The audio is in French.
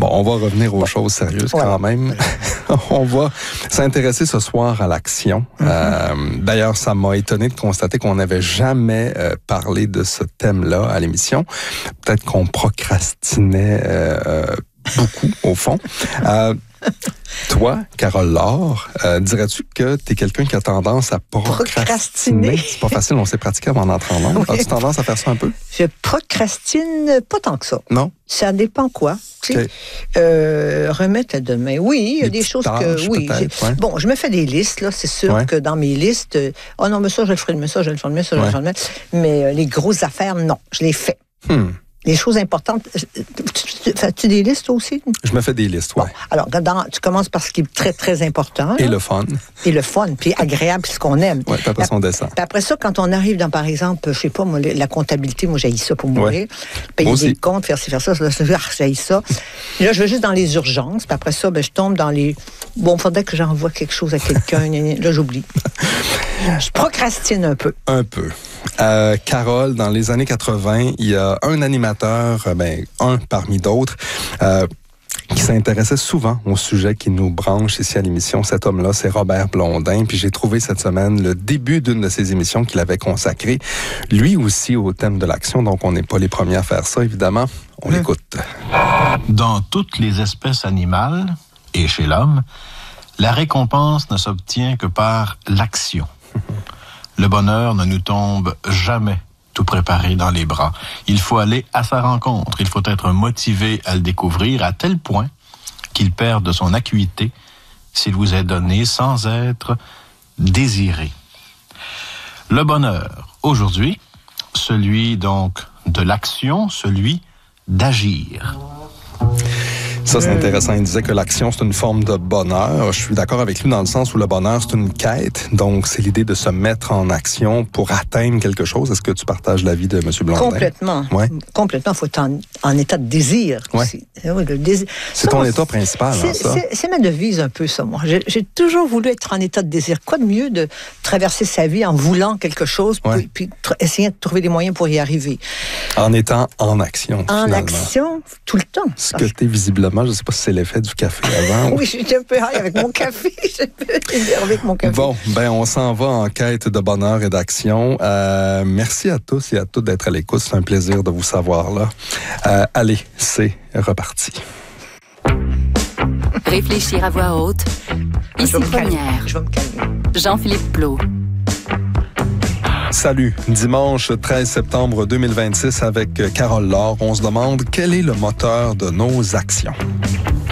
Bon, on va revenir aux choses sérieuses quand même. On va s'intéresser ce soir à l'action. D'ailleurs, ça m'a étonné de constater qu'on n'avait jamais parlé de ce thème-là à l'émission. Peut-être qu'on procrastinait beaucoup, au fond. Toi, Carole Laure, dirais-tu que tu es quelqu'un qui a tendance à procrastiner? C'est pas facile, on s'est pratiqué avant d'entrer en ondes. As-tu tendance à faire ça un peu? Je procrastine pas tant que ça. Non? Ça dépend quoi. Okay. Remettre à demain. Oui, il y a des choses que... Oui. Ouais. Bon, je me fais des listes, là. C'est sûr que dans mes listes... oh non, mais ça, je le ferai, mais ça, je le ferai, mais ça, je le ferai. Mais les grosses affaires, non. Je les fais. Les choses importantes... Fais-tu des listes aussi? Je me fais des listes, oui. Bon, alors, tu commences par ce qui est très, très important. Et là. le fun. Et le fun, puis agréable, puis ce qu'on aime. Oui, puis après ça, on descend. Puis après ça, quand on arrive dans, par exemple, je sais pas, moi, la comptabilité, moi, j'haïs ça pour mourir. Payer des comptes, faire ci, faire ça, j'haïs ça. Là, je vais juste dans les urgences, puis après ça, je tombe dans les... Bon, il faudrait que j'envoie quelque chose à quelqu'un. Là, j'oublie. Je procrastine un peu. Un peu. Carole, dans les années 80, il y a un animateur, un parmi d'autres, qui s'intéressait souvent au sujet qui nous branche ici à l'émission. Cet homme-là, c'est Robert Blondin. Puis j'ai trouvé cette semaine le début d'une de ses émissions qu'il avait consacrée, lui aussi, au thème de l'action. Donc, on n'est pas les premiers à faire ça, évidemment. On l'écoute. Dans toutes les espèces animales, et chez l'homme, la récompense ne s'obtient que par l'action. Le bonheur ne nous tombe jamais tout préparé dans les bras. Il faut aller à sa rencontre. Il faut être motivé à le découvrir à tel point qu'il perd de son acuité s'il vous est donné sans être désiré. Le bonheur, aujourd'hui, celui donc de l'action, celui d'agir. Ça, c'est intéressant. Il disait que l'action, c'est une forme de bonheur. Je suis d'accord avec lui dans le sens où le bonheur, c'est une quête. Donc, c'est l'idée de se mettre en action pour atteindre quelque chose. Est-ce que tu partages l'avis de M. Blondin? Complètement. Ouais. Complètement. Il faut être en état de désir aussi. Oui, le désir. C'est ton état principal, ça? C'est ma devise un peu, ça, moi. J'ai toujours voulu être en état de désir. Quoi de mieux de traverser sa vie en voulant quelque chose, puis essayer de trouver des moyens pour y arriver. En étant en action, finalement. Action, tout le temps. Ce que tu es visiblement, je ne sais pas si c'est l'effet du café avant. Oui, j'étais un peu high avec mon café. Je peux t'énerver avec mon café. Bon, on s'en va en quête de bonheur et d'action. Merci à tous et à toutes d'être à l'écoute. C'est un plaisir de vous savoir là. Allez, c'est reparti. Réfléchir à voix haute. Ici Première. Je vais me calmer. Jean-Philippe Plault. Salut, dimanche 13 septembre 2026 avec Carole Laure. On se demande quel est le moteur de nos actions.